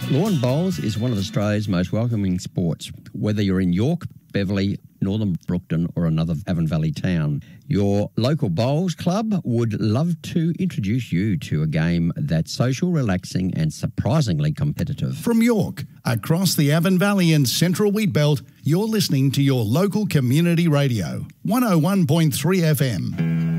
Lawn bowls is one of Australia's most welcoming sports, whether you're in York, Beverley, Northern Brookton or another Avon Valley town. Your local bowls club would love to introduce you to a game that's social, relaxing and surprisingly competitive. From York, across the Avon Valley and Central Wheatbelt, you're listening to your local community radio, 101.3 FM.